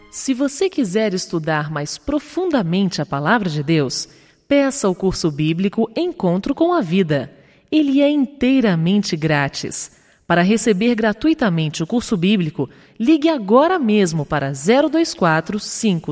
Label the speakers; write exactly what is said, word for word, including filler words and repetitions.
Speaker 1: Se você quiser estudar mais profundamente a Palavra de Deus, peça o curso bíblico Encontro com a Vida. Ele é inteiramente grátis. Para receber gratuitamente o curso bíblico, ligue agora mesmo para zero dois quatro, cinco